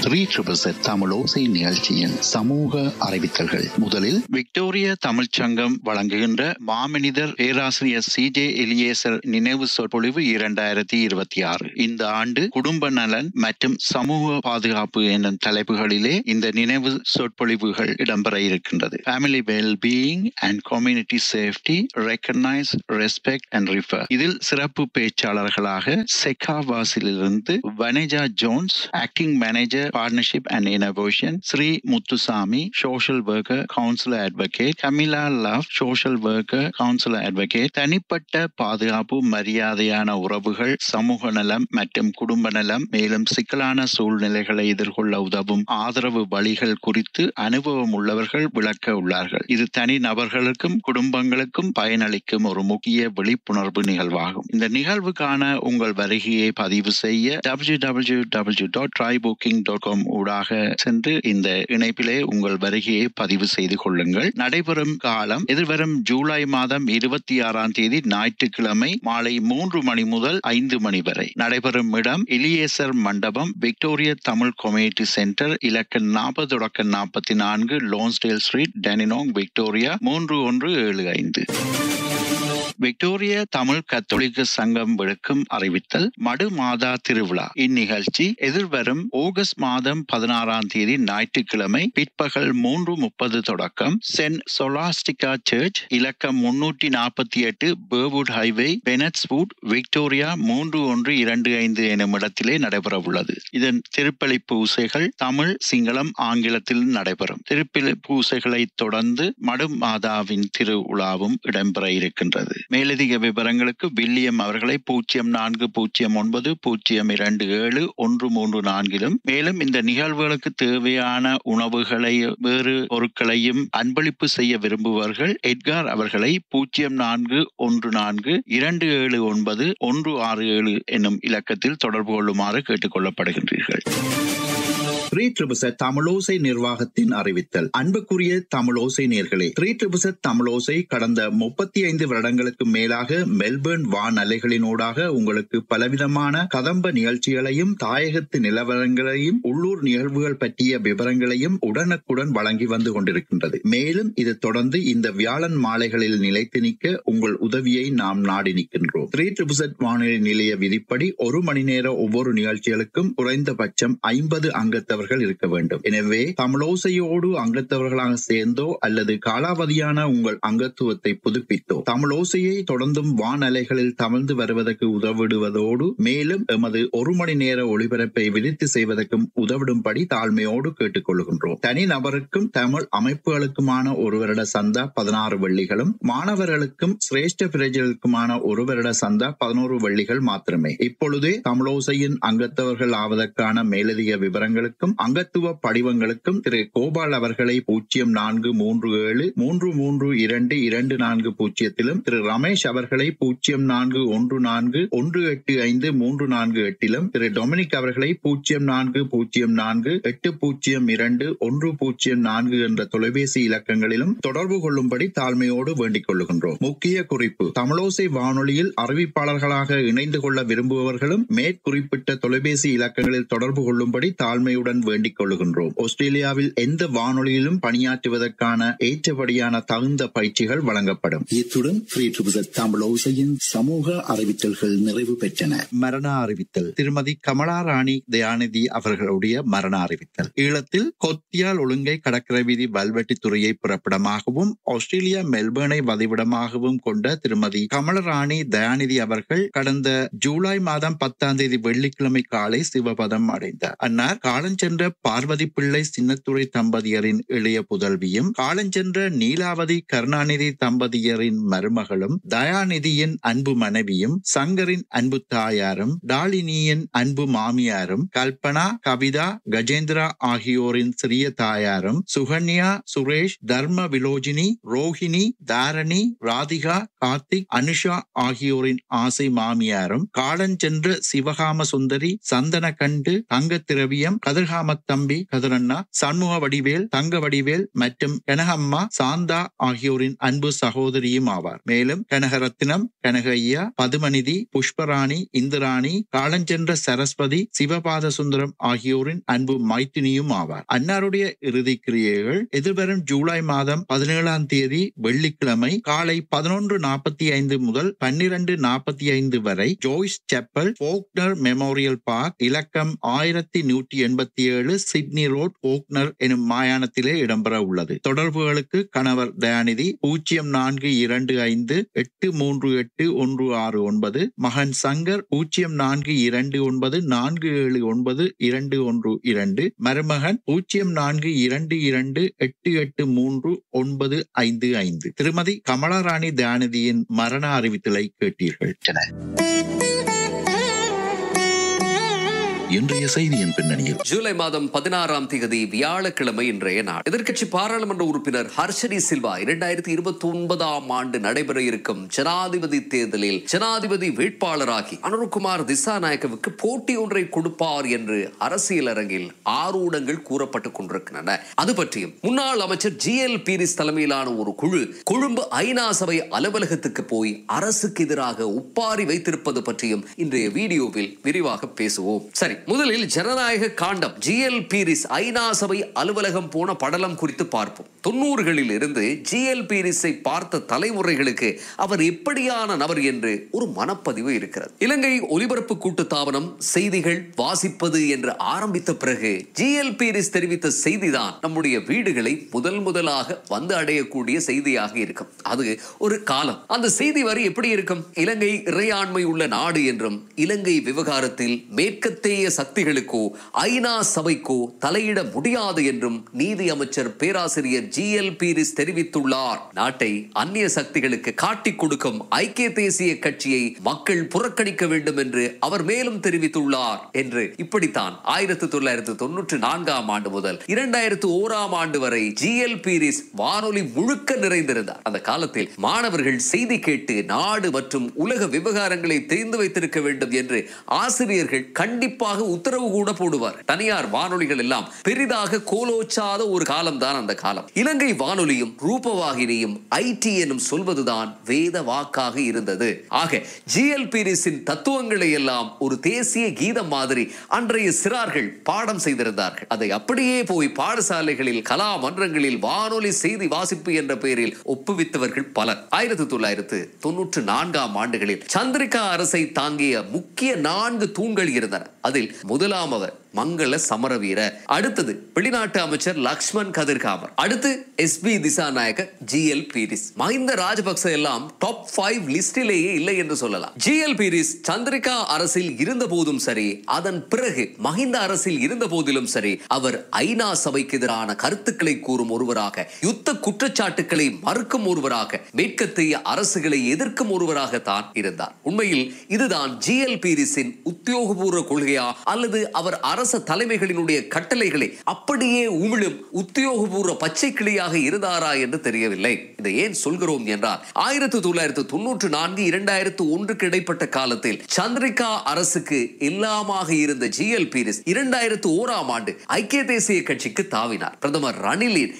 3ZZZ தமிழோசை நிகழ்ச்சியின் சமூக அறிவித்தல்கள். முதலில் விக்டோரிய தமிழ்ச் சங்கம் வழங்குகின்ற மாமனிதர் பேராசிரியர் CJ எலியேசர் நினைவு சொற்பொழிவு 2026. இந்த ஆண்டு குடும்ப நலன் மற்றும் சமூக பாதுகாப்பு எனும் தலைப்புகளிலே இந்த நினைவு சொற்பொழிவுகள் இடம்பெற இருக்கின்றது. Family well-being and community safety, recognize, respect and refer. இதில் சிறப்பு பேச்சாளர்களாக செக்காவாசிலிருந்து வனேஜா Jones, acting manager partnership and innovation, Sri Muthusamy, social worker councillor advocate, Camilla love, social worker councillor advocate, தனிப்பட்ட பாதுகாப்பு, மரியாதையான உறவுகள், சமூக நலம் மற்றும் குடும்ப நலம், மேலும் சிக்கலான சூழ்நிலைகளை எதிர்கொள்ள உதவும் ஆதரவு வழிகள் குறித்து அனுபவம் உள்ளவர்கள் விளக்க உள்ளார்கள். இது தனி நபர்களுக்கும் குடும்பங்களுக்கும் பயனளிக்கும் ஒரு முக்கிய விழிப்புணர்வு நிகழ்வாகும். இந்த நிகழ்வுக்கான உங்கள் வருகையை பதிவு செய்ய www.trybooking.com ஊடாக சென்று இந்த இணைப்பிலே உங்கள் வருகையை பதிவு செய்து கொள்ளுங்கள். நடைபெறும் காலம் எதிர்வரும் ஜூலை மாதம் 26ஆம் தேதி ஞாயிற்றுக்கிழமை மாலை 3 மணி முதல் 5 மணி வரை. நடைபெறும் இடம் எலியேசர் மண்டபம், விக்டோரிய தமிழ் கம்யூனிட்டி சென்டர், இலக்கம் 40-44 Lonsdale street, டெனினோங், Victoria 3175. Victoria Tamil கத்தோலிக்க சங்கம் விடுக்கும் அறிவித்தல். மடு மாதா திருவிழா. இந்நிகழ்ச்சி எதிர்வரும் ஆகஸ்ட் மாதம் 16ஆம் தேதி ஞாயிற்றுக்கிழமை பிற்பகல் 3:30 தொடக்கம் சென்ட் சொலாஸ்டிகா சர்ச், இலக்கம் 348 பேர்வுட் ஹைவே, பெனட்ஸ்வுட், விக்டோரியா 3125 எனும் இடத்திலே நடைபெற உள்ளது. இதன் திருப்பலி பூசைகள் தமிழ், சிங்களம், ஆங்கிலத்தில் நடைபெறும். திருப்பலி பூசைகளை தொடர்ந்து மடு மாதாவின் திருவிழாவும் இடம்பெற இருக்கின்றது. மேலதிக விவரங்களுக்கு வில்லியம் அவர்களை 0409-027-134 மேலும் இந்த நிகழ்வுகளுக்கு தேவையான உணவுகளை வேறு பொருட்களையும் அன்பளிப்பு செய்ய விரும்புபவர்கள் எட்கார் அவர்களை 0414-279-167 என்னும் இலக்கத்தில் தொடர்பு கொள்ளுமாறு கேட்டுக் கொள்ளப்படுகின்றீர்கள். 3ZZZ தமிழோசை நிர்வாகத்தின் அறிவித்தல். அன்புக்குரிய தமிழோசை நேயர்களே, 3ZZZ தமிழோசை கடந்த 35 வருடங்களுக்கு மேலாக மெல்பர்ன் வான் அலைகளினூடாக உங்களுக்கு பலவிதமான கதம்ப நிகழ்ச்சிகளையும் தாயகத்து நிலவரங்களையும் உள்ளூர் நிகழ்வுகள் பற்றிய விவரங்களையும் உடனுக்குடன் வழங்கி வந்து கொண்டிருக்கின்றது. மேலும் இது தொடர்ந்து இந்த வியாழன் மாலைகளில் நிலைத்து நிற்க உங்கள் உதவியை நாம் நாடி நிற்கின்றோம். 3ZZZ வானொலி நிலைய விதிப்படி 1 மணி நேர ஒவ்வொரு நிகழ்ச்சிகளுக்கும் குறைந்தபட்சம் 50 அங்கத்தவர்கள் இருக்க வேண்டும். எனவே தமிழோசையோடு அங்கத்தவர்களாக சேர்ந்தோ அல்லது காலாவதியான உங்கள் அங்கத்துவத்தை புதுப்பித்தோ தமிழோசையை தொடர்ந்தும் வான் அலைகளில் தமிழ்ந்து வருவதற்கு உதவிடுவதோடு மேலும் எமது 1 மணி நேர ஒளிபரப்பை விதித்து செய்வதற்கும் உதவிடும்படி தாழ்மையோடு கேட்டுக்கொள்கின்றோம். தனி நபருக்கும் தமிழ் அமைப்புகளுக்குமான 1 வருட சந்தா 16 வெள்ளிகளும், மாணவர்களுக்கும் சிரேஷ்ட பிரஜைகளுக்குமான 1 வருட சந்தா 11 வெள்ளிகள் மாத்திரமே. இப்பொழுதே தமிழோசையின் அங்கத்தவர்கள் ஆவதற்கான மேலதிக விவரங்களுக்கும் அங்கத்துவ படிவங்களுக்கும் திரு கோபால் அவர்களை 0417-332-240 திரு ரமேஷ் அவர்களை 0414-185-348 திரு டொமினிக் அவர்களை 0404-802-104 என்ற தொலைபேசி இலக்கங்களிலும் தொடர்பு கொள்ளும்படி தாழ்மையோடு வேண்டிக் கொள்ளுகின்றோம். முக்கிய குறிப்பு: தமிழோசை வானொலியில் அறிவிப்பாளர்களாக இணைந்து கொள்ள விரும்புபவர்களும் மேற்குறிப்பிட்ட தொலைபேசி இலக்கங்களில் தொடர்பு கொள்ளும்படி தாழ்மையுடன் வேண்டிக் கொள்ளுகின்றோம். ஆஸ்திரேலியாவில் எந்த வானொலியிலும் பணியாற்றுவதற்கான ஏற்றபடியான தகுந்த பயிற்சிகள் வழங்கப்படும். இத்துடன் 3ZZZ தமிழோசையின் சமூக அறிவித்தல்கள் நிறைவு பெற்றன. மரண அறிவித்தல். திருமதி கமலா ராணி தயாநிதி அவர்களுடைய மரண அறிவித்தல். ஈழத்தில் கொத்தியால் ஒழுங்கை கடற்கரை வீதி வல்வெட்டி துறையை பிறப்பிடமாகவும் ஆஸ்திரேலியா மெல்பர்னை வதிவிடமாகவும் கொண்ட திருமதி கமலராணி தயாநிதி அவர்கள் கடந்த ஜூலை மாதம் 10ஆம் தேதி வெள்ளிக்கிழமை காலை சிவபதம் அடைந்தார். அன்னார் காலஞ்சென்ற பார்வதி பிள்ளை சின்னத்துறை தம்பதியரின் இளைய புதல்வியும், காலஞ்சென்ற நீலாவதி கருணாநிதி தம்பதியரின் மருமகளும், தயாநிதியின் அன்பு மனைவியும், சங்கரின் அன்பு தாயாரும், டாலினியின் அன்பு மாமியாரும், கல்பனா, கவிதா, கஜேந்திரா ஆகியோரின் சிறிய தாயாரும், சுகன்யா, சுரேஷ், தர்ம விலோஜினி, ரோஹிணி, தாரணி, ராதிகா, கார்த்திக், அனுஷா ஆகியோரின் ஆசை மாமியாரும், காலஞ்சென்ற சிவகாம சுந்தரி, சந்தனகண்டு, தங்க திரவியம், கதிர்காம கனகாமத்தம்பி கதிரண்ணா, சண்முக வடிவேல், தங்க வடிவேல் மற்றும் கனகம்மா சாந்தா ஆகியோரின் அன்பு சகோதரியும் ஆவார். மேலும் கனகரத்னம், கனகையா, பதுமநிதி, புஷ்பராணி, இந்திராணி, காலஞ்சென்ற சரஸ்வதி, சிவபாத சுந்தரம் ஆகியோரின் அன்பு மைத்தினியும் ஆவார். அன்னாருடைய இறுதி கிரியைகள் எதிர்வரும் ஜூலை மாதம் 17ஆம் தேதி வெள்ளிக்கிழமை காலை 11:45 முதல் 12:45 வரை ஜோய்ஸ் செப்பல், ஃபோக்னர் மெமோரியல் பார்க், இலக்கம் 1187 சிட்னி ரோட், ஃபோக்னர் எனும் மாயாணத்திலே இடம்பெற உள்ளது. தொடர்புகளுக்கு கணவர் தயாநிதி 0428838169, மகன் சங்கர் 0429479212, மருமகன் 0422883955. திருமதி கமலாராணி தயாநிதியின் மரண அறிவித்தலை கேட்டீர்கள். இன்றைய செய்தியின் பின்னணியில் ஜூலை மாதம் 16ஆம் தேதி வியாழக்கிழமை இன்றைய நாள். எதிர்க்கட்சி பாராளுமன்ற உறுப்பினர் ஹர்ஷடி சில்வா 2029ஆம் ஆண்டு நடைபெற இருக்கும் ஜனாதிபதி தேர்தலில் ஜனாதிபதி வேட்பாளராகி அனுர்குமார் திசாநாயக்கவுக்கு போட்டி ஒன்றை கொடுப்பார் என்று அரசியல் அரங்கில் ஆரூடங்கள் கூறப்பட்டுக் கொண்டிருக்கின்றன. அது பற்றியும் முன்னாள் அமைச்சர் GL பீரிஸ் தலைமையிலான ஒரு குழு கொழும்பு ஐநா சபை அலுவலகத்துக்கு போய் அரசுக்கு எதிராக ஒப்பாரி வைத்திருப்பது பற்றியும் இன்றைய வீடியோவில் விரிவாக பேசுவோம். சரி, முதலில் ஜனநாயக காண்டம் GL பீரிஸ் ஐநா சபை அலுவலகம் போன படலம் குறித்து பார்ப்போம். 90களில் இருந்து GL பீரிஸை பார்த்த தலைமுறைகளுக்கு அவர் எப்படியான நபர் என்று ஒரு மனப்பதிவு இருக்கிறது. இலங்கை ஒலிபரப்பு கூட்டுத்தாபனம் செய்திகள் வாசிப்பது என்று ஆரம்பித்த பிறகு GL பீரிஸ் தெரிவித்த செய்திதான் நம்முடைய வீடுகளை முதலாக வந்து அடையக்கூடிய செய்தியாக இருக்கும். அது ஒரு காலம். அந்த செய்தி வரி எப்படி இருக்கும்? இலங்கை இறையாண்மை உள்ள நாடு என்றும் இலங்கை விவகாரத்தில் மேற்கத்தேய சக்திகளுக்கோ ஐநா சபைக்கோ தலையிட முடியாது என்றும் நீதி அமைச்சர் பேராசிரியர் GL பீரிஸ் தெரிவித்துள்ளார். நாட்டை அந்நிய சக்திகளுக்கு காட்டிக் கொடுக்கும் ஐக்கிய தேசிய கட்சியை மக்கள் புறக்கணிக்க வேண்டும் என்று அவர் மேலும் தெரிவித்துள்ளார் என்று இப்படித்தான் 1994ஆம் ஆண்டு முதல் 2001ஆம் ஆண்டு வரை GL பீரிஸ் வானொலி முழுக்க நிறைந்திருந்தார். அந்த காலத்தில் மாணவர்கள் செய்தி கேட்டு நாடு மற்றும் உலக விவகாரங்களை தெரிந்து வைத்திருக்க வேண்டும் என்று ஆசிரியர்கள் கண்டிப்பாக உத்தரவு கூட போடுவார். தனியார் வானொலிகள் எல்லாம் பெரிதாக கோலோச்சாத ஒரு காலம் தான் அந்த காலம். இலங்கை வானொலியும் ரூபவாகினியும் IT எனும் சொல்வதுதான் வேத வாக்காக இருந்தது. ஆக GL பீரிஸின் தத்துவங்களை எல்லாம் ஒரு தேசிய கீதம் மாதிரி அன்றைய சிறார்கள் பாடம் செய்திருந்தார்கள். அதை அப்படியே போய் பாடசாலைகளில் கலா மன்றங்களில் வானொலி செய்தி வாசிப்பு என்ற பெயரில் ஒப்புவித்தவர்கள் பலர். 1994ஆம் ஆண்டுகளில் சந்திரிகா அரசை தாங்கிய முக்கிய 4 தூண்கள் இருந்தன. அதில் முதலாமவர் மங்கள சமரவீர, அடுத்தது வெளிநாட்டு அமைச்சர் லக்ஷ்மண் கதிர்காமர், அடுத்து SB திசாநாயக்க, GL பீரிஸ். மஹிந்த ராஜபக்ச எல்லாம் டாப் 5 லிஸ்டிலேயே இல்லை என்று சொல்லலாம். GL பீரிஸ் சந்திரிகா அரசில் இருந்த போதும் சரி, அதன் பிறகு மஹிந்த அரசில் இருந்த போதிலும் சரி, அவர் ஐநா சபைக்கு எதிரான கருத்துக்களை கூறும் ஒருவராக, யுத்த குற்றச்சாட்டுக்களை மறுக்கும் ஒருவராக, மேற்கத்திய அரசுகளை எதிர்க்கும் ஒருவராகத்தான் இருந்தார். உண்மையில் இதுதான் GL பீரிஸின் உத்தியோகபூர்வ கொள்கையா அல்லது அவர் அரச தலைமைகளினுடைய கட்டளைகளை அப்படியே உமிழும் உத்தியோகபூர்வ பச்சை கிளியாக இருந்தாரா என்று தெரியவில்லை. இதை ஏன் சொல்கிறோம் என்றால் 1994 2001 இடைப்பட்ட காலத்தில் சந்திரிகா அரசுக்கு எல்லாமாக இருந்த GL பீரிஸ் 2001ஆம் ஆண்டு ஐக்கிய தேசிய கட்சிக்கு தாவினார். பிரதமர் ரணிலின்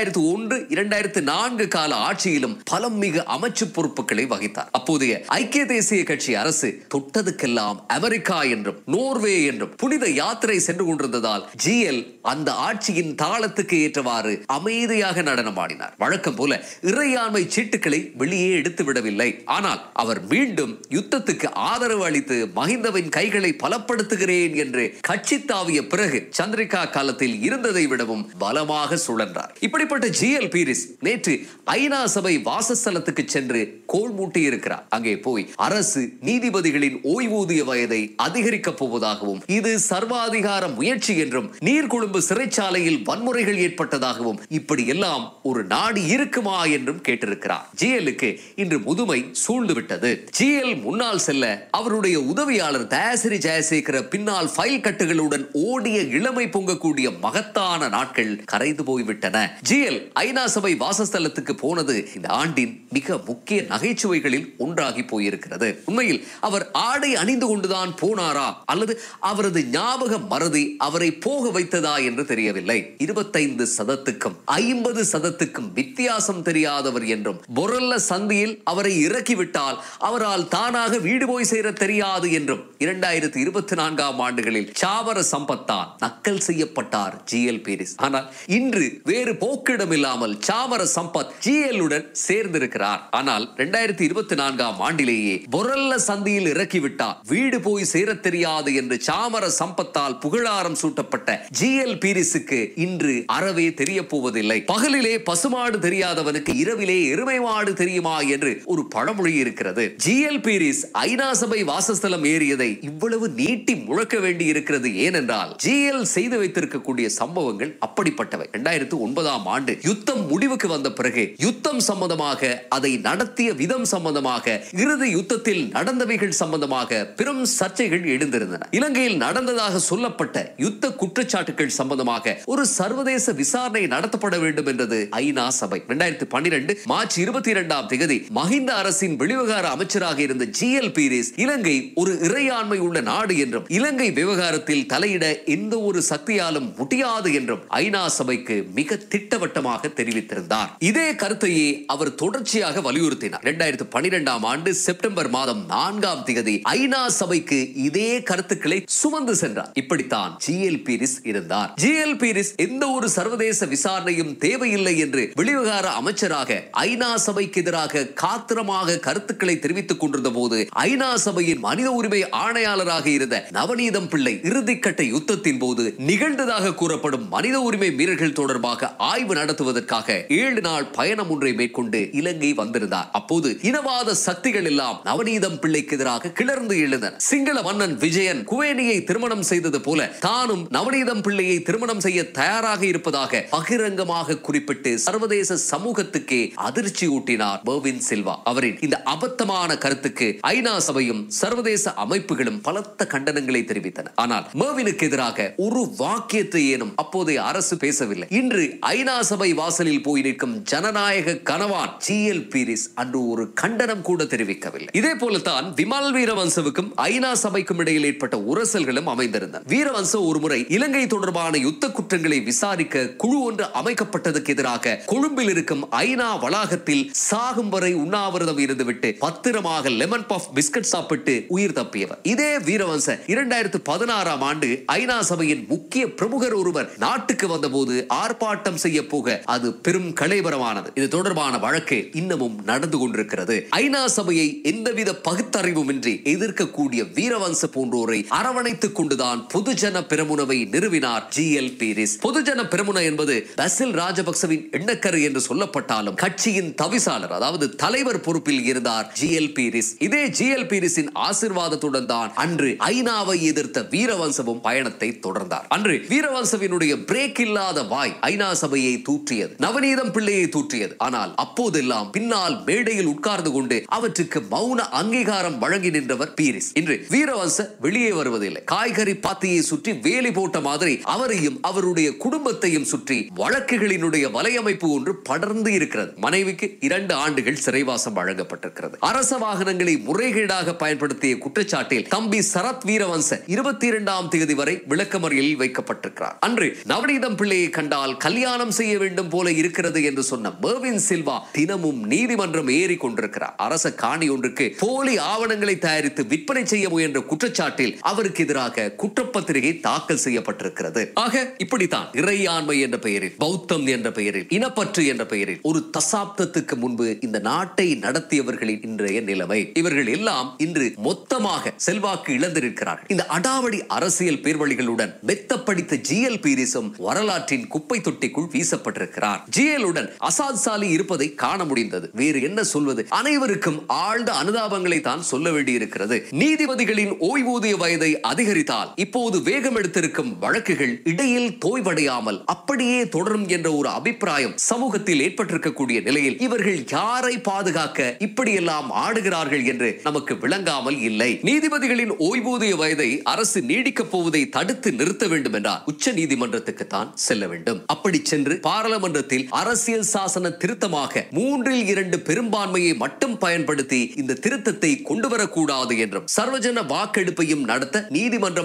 2001-2004 கால ஆட்சியிலும் பலம் மிகு அமைச்சு பொறுப்புகளை வகித்தார். அப்போதைய ஐக்கிய தேசிய கட்சி அரசு தொட்டதுக்கெல்லாம் அமெரிக்கா என்றும் நோர்வே என்றும் புனித யாத்திரை சென்று கொண்டிருந்ததால் GL அந்த ஆட்சியின் தாளத்துக்கு ஏற்றவாறு அமைதியாக நடனமாடினார். வழக்கம் போல இறையாண்மை சீட்டுக்களை வெளியே எடுத்து விடவில்லை. ஆனால் அவர் மீண்டும் யுத்தத்துக்கு ஆதரவு அளித்து மஹிந்தவின் கைகளை பலப்படுத்துகிறேன் என்று கட்சி தாவிய பிறகு சந்திரிகா காலத்தில் இருந்ததை விடவும் பலமாக சுழன்றார். இப்படிப்பட்ட GL பீரிஸ் நேற்று ஐநா சபை வாசஸ்தலத்துக்கு சென்று கோல் மூட்டி இருக்கிறார். அங்கே போய் அரசு நீதிபதிகளின் ஓய்வூதிய வயதை அதிகரிக்கப் போவதாகவும், இது சர்வாதிகார முயற்சி என்றும், நீர்கொழும்பு சிறைச்சாலையில் வன்முறைகள் ஏற்பட்டதாகவும், இப்படி எல்லாம் ஒரு நாடு இருக்குமா என்றும் கேட்டிருக்கிறார். GLக்கு இன்று முதுமை சூழ்ந்துவிட்டது. GL முன்னால் செல்ல அவருடைய உதவியாளர் தயாசிரி ஜெயசேகர பின்னால் ஃபைல் கட்டுகளுடன் ஓடிய இளமை பொங்கக்கூடிய மகத்தான நாட்கள் கரைந்து போய்விட்டன. GL ஐநா சபை வாசஸ்தலத்துக்கு போனது இந்த ஆண்டின் மிக முக்கிய நகைச்சுவைகளில் ஒன்றாகி போயிருக்கிறது. உண்மையில் அவர் ஆடை அணிந்து கொண்டுதான் போனாரா அல்லது அவரது ஞாபக மறதி அவரை போக வைத்ததா என்று தெரியவில்லை. 25% 50% வித்தியாசம் தெரியாதவர் என்றும் பொரல்ல சந்தியில் அவரை இறக்கிவிட்டால் அவரால் தானாக வீடு போய் சேர தெரியாது என்றும் 2024 ஆண்டுகளில் சாவர சம்பத்தான் நக்கல் செய்யப்பட்டார் ஜிஎல் பீரிஸ். ஆனால் இன்று வேறு போக்கிடமில்லாமல் சாவர சம்பத் ஜிஎல் உடன் சேர்ந்திருக்கிறார். ஆனால் 2024 ஆண்டிலேயே பொரல்ல சந்தியில் இறக்கிவிட்டார் வீடு போய் சேர தெரியாது என்று சாமர சம்பத்தால் புகழாரம் சூட்டப்பட்ட ஜிஎல் பீரிஸுக்கு இன்று அறவே தெரிய போவதில்லை. பகலிலே பசுமாடு தெரியாதவனுக்கு இரவிலே எருமை மாடு தெரியுமா என்று ஒரு பழமொழி இருக்கிறது. ஜிஎல் பீரிஸ் ஐநா சபை வாசஸ்தலம் ஏறியதை இவ்வளவு நீட்டி முழக்க வேண்டி இருக்கிறது ஏனென்றால் ஜிஎல் செய்து வைத்திருக்கக்கூடிய சம்பவங்கள் அப்படிப்பட்டவை. 2009 ஆண்டு யுத்தம் முடிவுக்கு வந்த பிறகு யுத்தம் சம்பந்தமாக அதை நடத்திய விதம் சம்பந்தமாக இறுதி யுத்தத்தில் நடந்தவைகள் சம்பந்தமாக பெரும் சர்ச்சைகள் எழுந்திருந்தன. இலங்கையில் நடந்ததாக சொல்லப்பட்ட யுத்த குற்றச்சாட்டுகள் சம்பந்தமாக ஒரு சர்வதேச விசாரணை நடத்தப்பட வேண்டும் என்றது ஐநா சபை. 2012 மார்ச் 22 மஹிந்த அரசின் வெளிவிவகார அமைச்சராக இருந்த ஜிஎல் பீரிஸ் இலங்கை ஒரு இறையாண்மை உள்ள நாடு என்றும் இலங்கை விவகாரத்தில் தலையிட எந்த ஒரு சக்தியாலும் முடியாது என்றும் ஐநா சபைக்கு மிக திட்டவட்டமாக தெரிவித்திருந்தார். இதே கருத்தையே அவர் தொடர்ச்சியாக வலியுறுத்தினார். 2012 ஆண்டு செப்டம்பர் மாதம் 4 ஐநா சபைக்கு இதே கருத்துக்களை சுமந்து சென்றார். இப்படித்தான் ஜிஎல் பீரிஸ் இருந்தார். ஜிஎல் பீரிஸ் எந்த ஒரு சர்வதேச விசாரணையும் தேவையில்லை என்று வெளிவிவகார அமைச்சராக ஐநா சபைக்கு எதிராக காத்திரமாக கருத்துக்களை தெரிவித்துக் கொண்டிருந்த போது ஐநா சபையின் மனித உரிமை ஆணையாளராக இருந்த நவநீதம் பிள்ளை இறுதிக்கட்ட யுத்தத்தின் போது நிகழ்ந்ததாக கூறப்படும் மனித உரிமை மீறல்கள் தொடர்பாக ஆய்வு நடத்துவதற்காக 7 நாள் பயணம் ஒன்றை மேற்கொண்டு இலங்கை வந்திருந்தார். அப்போது இனவாத சக்திகள் எல்லாம் நவநீதம் பிள்ளைக்கு எதிராக கிளர்ந்து எழுந்தன. சிங்கள மன்னன் விஜயன் குவேனியை திருமணம் செய்தது போல தானும் நவநீதம் பிள்ளையை திருமணம் செய்ய தயாராக இருப்பதாக பகிரங்கமாக குறிப்பிட்டு சர்வதேச சமூகத்துக்கே அதிர்ச்சி ஊட்டினார் மெர்வின் சில்வா. அவரின் இந்த அபத்தமான கருத்துக்கு ஐநா சபையும் சர்வதேச அமைப்புகளும் பலத்த கண்டனங்களை தெரிவித்தன. ஆனால் மெர்வினுக்கு எதிராக ஒரு வாக்கியத்தை ஏனும் அப்போதைய அரசு பேசவில்லை. இன்று ஐநா சபை வாசலில் போய் நிற்கும் ஜனநாயக கனவான் ஜிஎல் பீரிஸ் அன்று ஒரு கண்டனம் கூட தெரிவிக்கவில்லை. இதே போலத்தான் விமல் வீரவன்சவுக்கும் ஐநா சபைக்கும் இடையில் ஏற்பட்ட உரசல்களும் அமைந்திருந்தன. வீரவன்ச ஒருமுறை இலங்கை தொடர்பான யுத்த குற்றங்களை விசாரிக்க குழு ஒன்று அமைக்கப்பட்டதற்கு எதிராக கொழும்பில் இருக்கும் ஐநா வளாகத்தில் சாகும் வரை உண்ணாவிரதம் இருந்துவிட்டு பத்திரமாக லெமன் பஃப் பிஸ்கட் சாப்பிட்டு உயிர் தப்பியவர். இதே வீரவன்ச 2016 ஆண்டு ஐநா சபையின் முக்கிய பிரமுகர் ஒருவர் நாட்டுக்கு வந்தபோது ஆர்ப்பாட்டம் செய்ய போக அது பெரும் கலைபரமானது. இது தொடர்பான வழக்கு இன்னமும் நடந்து கொண்டிருக்கிறது. ஐநா சபையை எந்தவித பகுத்தறிவுமின்றி எதிர்க்கக்கூடிய வீரவன்ச போன்றோரை அரவணைத்துக் கொண்டுதான் பொதுஜன பெரமுனவை நிறுவினார் ஜிஎல் பீரிஸ். பொதுஜன பெரமுன என்பது பசில் ராஜபக்சவின் எண்ணக்கரு என்று சொல்லப்பட்டாலும் கட்சியின் தவிசாளர் அதாவது தலைவர் பொறுப்பில் இருந்தார் ஜிஎல் பீரிஸ். இதே ஜிஎல் பீரிஸின் ஆசீர்வாதத்துடன் தான் அன்று ஐநாவை எதிர்த்த வீரவன்சவும் பயணத்தை தொடர்ந்தார். அன்று வீரவன்சவினுடைய பிரேக் இல்லாத வாய் ஐநா சபையை தூற்றியது, நவநீதம் பிள்ளையை தூற்றியது. ஆனால் அப்போதெல்லாம் பின்னால் மேடையில் உட்கார்ந்து கொண்டு அவற்றுக்கு மௌன அங்கீகாரம் வழங்கி நின்றவர் பீரிஸ். இன்று வீரவன்ச வெளியே வருவதில்லை. காய்கறி பாத்தியை சுற்றி வேலி போட்ட மாதிரி அவரையும் அவருடைய குடும்பத்தையும் சுற்றி வழக்குகளினுடைய வலையமைப்பு ஒன்று படர்ந்து இருக்கிறது. மனைவிக்கு 2 ஆண்டுகள் சிறைவாசம் வழங்கப்பட்டிருக்கிறது. அரச வாகனங்களை முறைகேடாக பயன்படுத்திய குற்றச்சாட்டில் தம்பி சரத் வீரவன்ச 22 வரை விளக்கமறியலில் வைக்கப்பட்டிருக்கிறார். அன்று நவநீதம் பிள்ளையை கண்டால் கல்யாணம் செய்ய வேண்டும் போல இருக்கிறது என்று சொன்ன மெர்வின் சில்வா தினமும் நீதிமன்றம் ஏறி கொண்டிருக்கிறார். அரச காணி ஒன்றுக்கு போலி ஆவணங்களை தயாரித்து விற்பனை செய்ய முயன்ற குற்றச்சாட்டில் அவருக்கு எதிராக குற்றப்பத்திரிகை தாக்கல் செய்யப்பட்டிருக்கிறது. ஆக இப்படித்தான் இறையாண்மை என்ற பெயரில், பௌத்தம் என்ற பெயரில், இனப்பற்று என்ற பெயரில் ஒரு தசாப்தத்துக்கு முன்பு இந்த நாட்டை நடத்தியவர்களின் இன்றைய நிலைமை. இவர்கள் எல்லாம் இன்று மொத்தமாக செல்வாக்கு இழந்திருக்கிறார்கள். இந்த அடாவடி அரசியல் பேர்வழிகளுடன் மெத்தப்படித்த ஜிஎல் பீரிஸும் வரலாற்றின் குப்பை தொட்டிக்குள் வீசப்பட்டிருக்கிறார். ஜிஎலுடன் அசாத் சாலி இருப்பதை காண முடிந்தது. வேறு என்ன சொல்வது? அனைவருக்கும் ஆழ்ந்த அனுதாபங்களை தான் சொல்ல வேண்டியிருக்கிறது. நீதிபதிகளின் ஓய்வூதிய வயதை அதிகரித்தால் இப்போது வேகம் எடுத்திருக்கும் வழக்குகள் இடையில் தோய்வடையாமல் அப்படியே தொடரும் என்ற ஒரு அபிப்பிராயம் சமூகத்தில் ஏற்பட்டிருக்கக்கூடிய நிலையில் இவர்கள் யாரை பாதுகாக்க இப்படியெல்லாம் ஆடுகிறார்கள் என்று நமக்கு விளங்காமல் இல்லை. நீதிபதிகளின் ஓய்வூதிய வயதை அரசு நீடிக்கப் போவதை தடுத்து நிறுத்த வேண்டும் என்றால் உச்ச நீதிமன்றத்துக்கு தான் செல்ல வேண்டும். அப்படி சென்று பாராளுமன்றத்தில் அரசியல் சாசன திருத்தமாக 3/2 பெரும்பான்மையை மட்டும் பயன்படுத்தி இந்த திருத்தத்தை கொண்டு வரக்கூடாது என்றும் சர்வஜன வாக்கெடுப்பையும் நடத்த நீதிமன்றம் ஆணையிட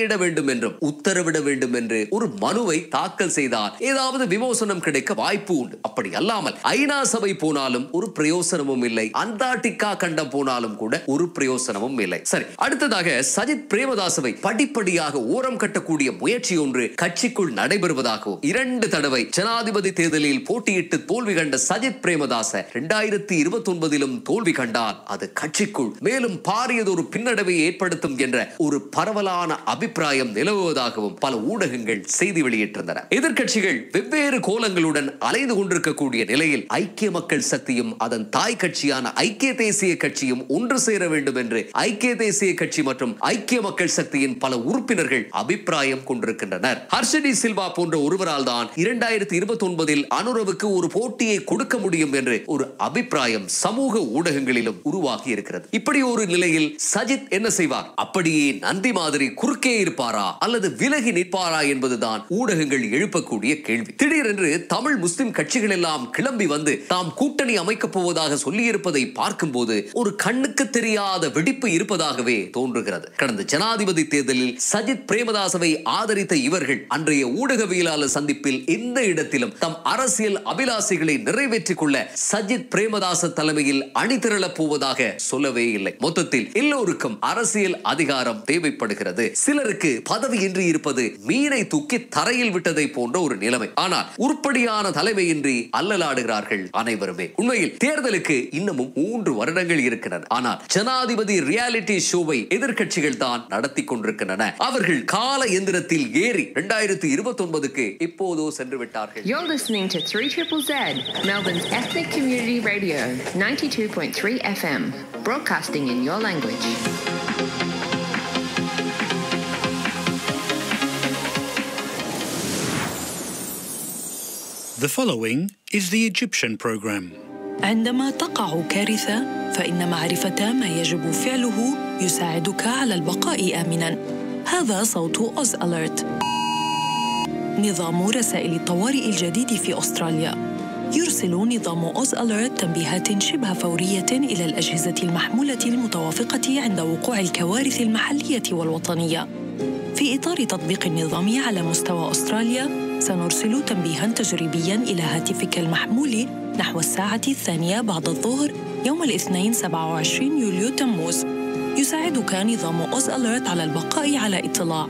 ஆணையிட வேண்டும் என்றும் உத்தரவிட வேண்டும் என்று ஒரு மனுவை தாக்கல் செய்தால் ஏதாவது விமோசனம் கிடைக்க வாய்ப்பு உண்டு. அப்படி அல்லாமல் ஐநா சபை போனாலும் ஒரு பிரயோசனமும் இல்லை, அண்டார்டிகா கண்டம் போனாலும் கூட ஒரு பிரயோசனமும் இல்லை. சரி, அடுத்ததாக சஜித் பிரேமதாசவை படிப்படியாக ஓரம் கட்டக்கூடிய முயற்சி ஒன்று கட்சிக்குள் நடைபெறுவதாகவும் 2 தடவை ஜனாதிபதி தேர்தலில் போட்டியிட்டு தோல்வி கண்ட சஜித் பிரேமதாச 2029 தோல்வி கண்டால் அது கட்சிக்குள் மேலும் பாரியதொரு பின்னடைவை ஏற்படுத்தும் என்ற ஒரு பரவலான அபிப்பிராயம் நிலவுவதாகவும் பல ஊடகங்கள் செய்தி வெளியிட்டிருந்தன. எதிர்க்கட்சிகள் வெவ்வேறு கோலங்களுடன் அலைந்து கொண்டிருக்கக்கூடிய நிலையில் ஐக்கிய மக்கள் சக்தியும் அதன் தாய் கட்சியான ஐக்கிய தேசிய கட்சியும் ஒன்று சேர வேண்டும் என்று ஐக்கிய தேசிய கட்சி மற்றும் ஐக்கிய மக்கள் சக்தியின் பல உறுப்பினர்கள் அபிப்பிராயம் கொண்டிருக்கின்றனர். ஹர்ஷடி சில்வா போன்ற ஒருவரால் தான் 2029 அனுரவுக்கு ஒரு போட்டியை கொடுக்க முடியும் என்று ஒரு அபிப்பிராயம் சமூக ஊடகங்களிலும் உருவாகி இருக்கிறது. இப்படி ஒரு நிலையில் சஜித் என்ன செய்வார்? அப்படியே நந்தி மாதிரி குறுக்கே இருப்பாரா அல்லது விலகி நிற்பாரா என்பதுதான் ஊடகங்கள் எழுப்பக்கூடிய கேள்வி. திடீரென்று தமிழ் முஸ்லிம் கட்சிகள் எல்லாம் கிளம்பி வந்து தாம் கூட்டணி அமைக்கப் போவதாக சொல்லியிருப்பதை பார்க்கும்போது ஒரு கண்ணுக்கு தெரியாத வெடிப்பு இருப்பதாகவே தோன்றுகிறது. கடந்த ஜனாதிபதி தேர்தலில் சஜித் பிரேமதாசவை ஆதரித்த இவர்கள் அன்றைய ஊடகவியலாளர் சந்திப்பில் எந்த இடத்திலும் தம் அரசியல் அபிலாசைகளை நிறைவேற்றிக் கொள்ள சஜித் பிரேமதாச தலைமையில் அணிதிரளப் போவதாக சொல்லவே இல்லை. மொத்தத்தில் எல்லோருக்கும் அரசியல் அதிகாரம் தேவைப்படுகிறது. சிலருக்கு பதவியின்றி இருப்பது மீனை தூக்கி தரையில் விட்டதை போன்ற ஒரு நிலைமை. ஆனால் உருப்படியான தலைமையின்றி அல்லலாடுகிறார்கள் அனைவருமே. உண்மையில் தேர்தலுக்கு இன்னமும் 3 வருடங்கள் இருக்கின்றன. ஆனால் ஜனாதிபதி ரியாலிட்டி ஷோவை எதிர்க்கட்சிகள் தான் நடத்தி கொண்டிருக்கின்றன. அவர்கள் கால எந்திரத்தில் ஏறி 2029க்கு இப்போதோ சென்று விட்டார்கள். You're listening to 3ZZZ, Melbourne's ethnic community radio, 92.3 FM, broadcasting in your language. The following is the Egyptian program. عندما تقع كارثة فإن معرفة ما يجب فعله يساعدك على البقاء آمناً. هذا صوت أوز أليرت، نظام رسائل الطوارئ الجديد في أستراليا. يرسل نظام أوز أليرت تنبيهات شبه فورية إلى الأجهزة المحمولة المتوافقة عند وقوع الكوارث المحلية والوطنية. في إطار تطبيق النظام على مستوى أستراليا، سنرسل تنبيهاً تجريبياً إلى هاتفك المحمول نحو الساعة 2 بعد الظهر يوم الاثنين 27 يوليو تموز. يساعدك نظام أوز أليرت على البقاء على اطلاع.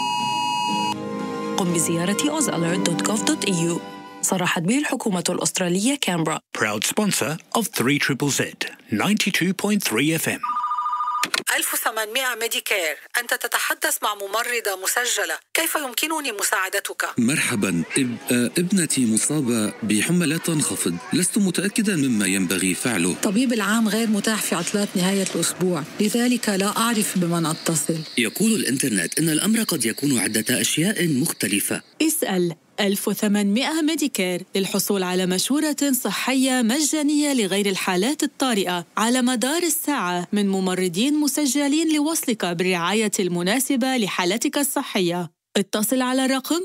قم بزيارة ozalert.gov.au. صرحت به الحكومة الأسترالية كامبرا. Proud sponsor of 3ZZZ 92.3 FM. 1800 ميديكير. أنت تتحدث مع ممرضة مسجلة. كيف يمكنني مساعدتك؟ مرحبا، ابنتي مصابة بحمى لا تنخفض. لست متأكدا مما ينبغي فعله. طبيب العام غير متاح في عطلات نهاية الأسبوع، لذلك لا أعرف بمن أتصل. يقول الإنترنت أن الأمر قد يكون عدة أشياء مختلفة. اسأل 1800 ميديكير للحصول على مشورة صحية مجانية لغير الحالات الطارئة على مدار الساعة من ممرضين مسجلين لوصلك بالرعاية المناسبة لحالتك الصحية. اتصل على الرقم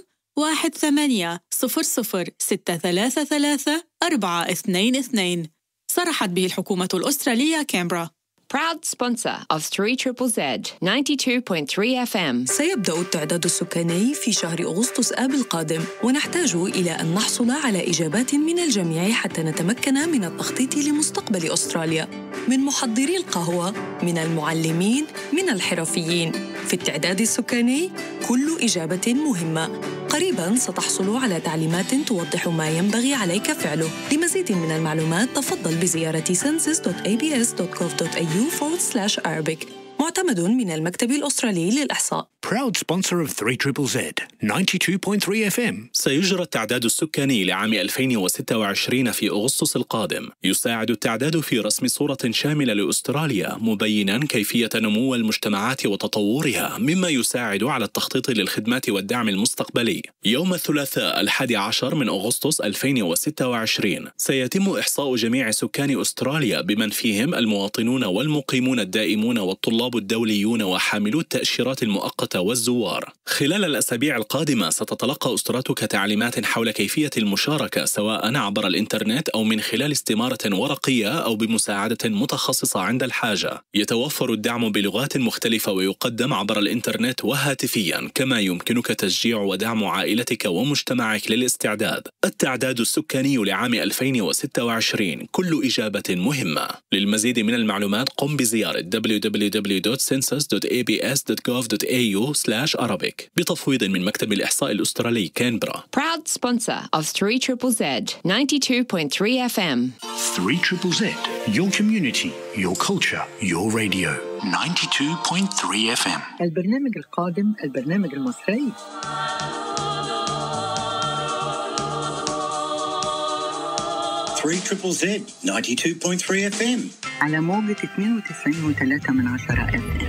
1800-633-422. صرحت به الحكومة الأسترالية كامبرا. Proud sponsor of 3ZZZ, 92.3 FM. سيبدأ التعداد السكاني في شهر أغسطس آب القادم، ونحتاج إلى أن نحصل على إجابات من الجميع حتى نتمكن من التخطيط لمستقبل أستراليا، من محضري القهوة، من المعلمين، من الحرفيين. في التعداد السكاني كل إجابة مهمة. قريباً ستحصل على تعليمات توضح ما ينبغي عليك فعله. لمزيد من المعلومات تفضل بزيارة census.abs.gov.au/Arabic. معتمد من المكتب الأسترالي للإحصاء. Proud sponsor of 3ZZZ 92.3 FM. سيجرى التعداد السكاني لعام 2026 في أغسطس القادم. يساعد التعداد في رسم صورة شاملة لأستراليا، مبيناً كيفية نمو المجتمعات وتطورها، مما يساعد على التخطيط للخدمات والدعم المستقبلي. يوم الثلاثاء 11 من أغسطس 2026 سيتم إحصاء جميع سكان أستراليا بمن فيهم المواطنون والمقيمون الدائمون والطلاب الدوليون وحاملو التأشيرات المؤقتة والزوار. خلال الأسابيع القادمة ستتلقى أسرتك تعليمات حول كيفية المشاركة سواء عبر الإنترنت أو من خلال استمارة ورقية أو بمساعدة متخصصة عند الحاجة. يتوفر الدعم بلغات مختلفة ويقدم عبر الإنترنت وهاتفيا، كما يمكنك تشجيع ودعم عائلتك ومجتمعك للاستعداد. التعداد السكاني لعام 2026، كل إجابة مهمة. للمزيد من المعلومات قم بزيارة www.census.abs.gov.au/Arabic بتفويض من مكتب الإحصاء الأسترالي كانبرا. Proud sponsor of 3ZZZ 92.3 FM. 3ZZZ, your community, your culture, your radio. 92.3 FM. البرنامج القادم، البرنامج المصري. Three Triple Z 92.3 FM على موجة 92.3 FM.